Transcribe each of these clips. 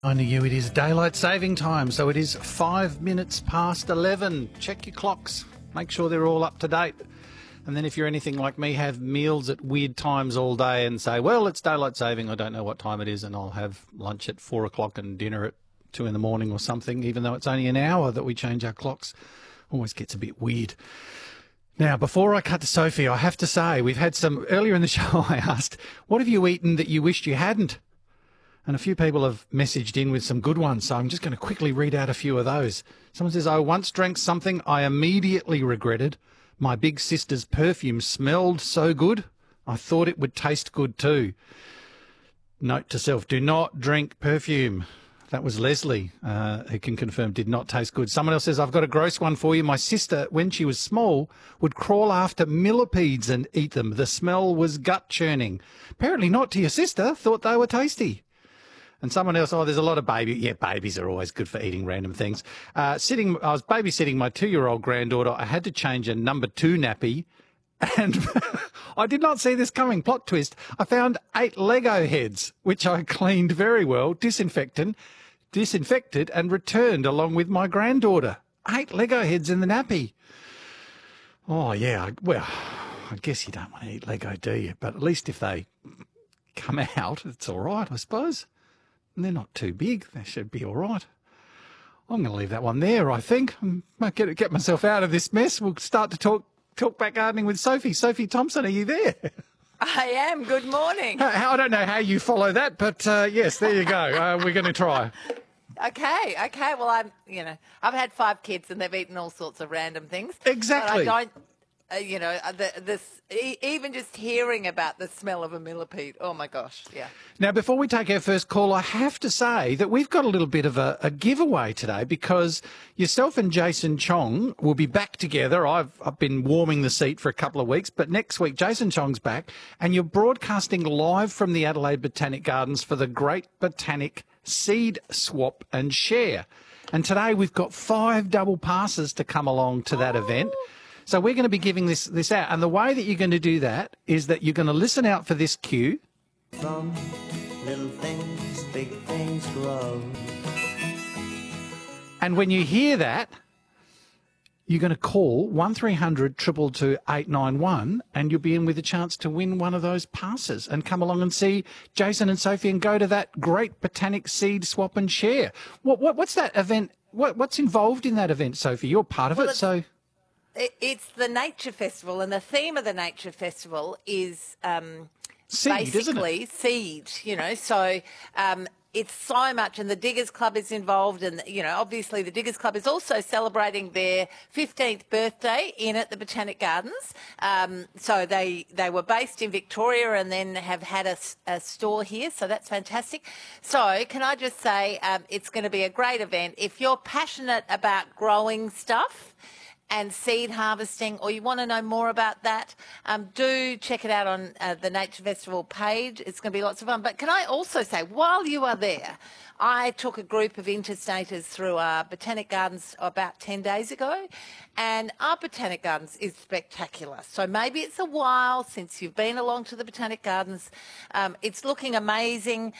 I know you, it is daylight saving time, so it is 5 minutes past 11. Check your clocks, make sure they're all up to date. And then if you're anything like me, have meals at weird times all day and say, well, it's daylight saving, I don't know what time it is, and I'll have lunch at 4 o'clock and dinner at 2 in the morning or something, even though it's only an hour that we change our clocks. Always gets a bit weird. Now, before I cut to Sophie, I have to say, we've had some, earlier in the show I asked, what have you eaten that you wished you hadn't? And a few people have messaged in with some good ones, so I'm just going to quickly read out a few of those. Someone says, I once drank something I immediately regretted. My big sister's perfume smelled so good, I thought it would taste good too. Note to self, do not drink perfume. That was Leslie, who can confirm did not taste good. Someone else says, I've got a gross one for you. My sister, when she was small, would crawl after millipedes and eat them. The smell was gut-churning. Apparently not to your sister, thought they were tasty. And someone else, there's a lot of babies are always good for eating random things. I was babysitting my 2-year-old granddaughter. I had to change a number 2 nappy, and I did not see this coming. Plot twist. I found 8 Lego heads, which I cleaned very well, disinfected and returned along with my granddaughter. 8 Lego heads in the nappy. Oh, yeah. I guess you don't want to eat Lego, do you? But at least if they come out, it's all right, I suppose. And they're not too big. They should be all right. I'm going to leave that one there, I think. I might get myself out of this mess. We'll start to talk back gardening with Sophie. Sophie Thompson, are you there? I am. Good morning. I don't know how you follow that, but yes, there you go. We're going to try. Okay. Well, I've had 5 kids and they've eaten all sorts of random things. Exactly. But I don't, even just hearing about the smell of a millipede, oh my gosh, yeah. Now, before we take our first call, I have to say that we've got a little bit of a giveaway today because yourself and Jason Chong will be back together. I've been warming the seat for a couple of weeks, but next week Jason Chong's back and you're broadcasting live from the Adelaide Botanic Gardens for the Great Botanic Seed Swap and Share. And today we've got 5 double passes to come along to that event. So we're going to be giving this out. And the way that you're going to do that is that you're going to listen out for this cue. From little things, big things grow. And when you hear that, you're going to call 1300 222 891 and you'll be in with a chance to win one of those passes and come along and see Jason and Sophie and go to that Great Botanic Seed Swap and Share. What's that event? What's involved in that event, Sophie? You're part of it, so... It's the Nature Festival, and the theme of the Nature Festival is seed, basically seed, so it's so much, and the Diggers Club is involved, and, obviously the Diggers Club is also celebrating their 15th birthday in at the Botanic Gardens. So they were based in Victoria and then have had a store here, so that's fantastic. So can I just say it's going to be a great event. If you're passionate about growing stuff and seed harvesting, or you want to know more about that, do check it out on the Nature Festival page. It's going to be lots of fun. But can I also say, while you are there, I took a group of interstaters through our Botanic Gardens about 10 days ago, and our Botanic Gardens is spectacular. So maybe it's a while since you've been along to the Botanic Gardens. It's looking amazing.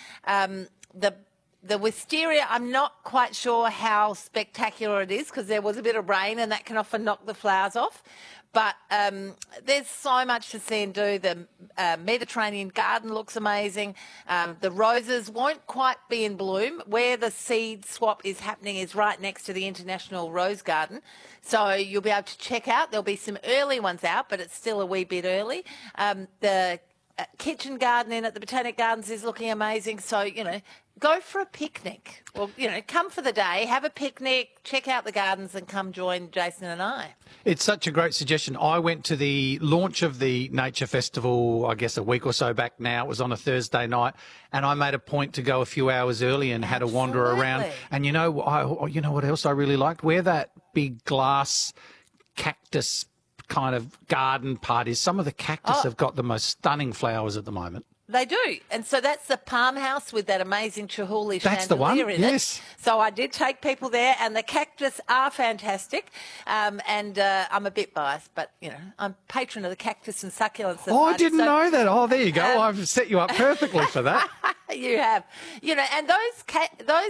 The wisteria, I'm not quite sure how spectacular it is because there was a bit of rain and that can often knock the flowers off. But there's so much to see and do. The Mediterranean garden looks amazing. The roses won't quite be in bloom. Where the seed swap is happening is right next to the International Rose Garden. So you'll be able to check out. There'll be some early ones out, but it's still a wee bit early. The kitchen garden in at the Botanic Gardens is looking amazing. So, go for a picnic. Well, come for the day, have a picnic, check out the gardens and come join Jason and I. It's such a great suggestion. I went to the launch of the Nature Festival, I guess a week or so back now. It was on a Thursday night, and I made a point to go a few hours early and had a wander around. And you know what else I really liked? Where that big glass cactus kind of garden part is. Some of the cactus have got the most stunning flowers at the moment. They do. And so that's the palm house with that amazing Chihuly That's the one, chandelier in yes. it. So I did take people there, and the cactus are fantastic. And I'm a bit biased, but, I'm patron of the Cactus and Succulents. Oh, I didn't know that. Oh, there you go. I've set you up perfectly for that. You have. And those